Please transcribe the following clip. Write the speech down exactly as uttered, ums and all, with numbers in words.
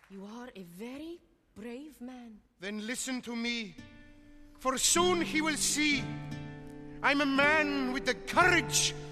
You are a very brave man. Then listen to me, for soon he will see I'm a man with the courage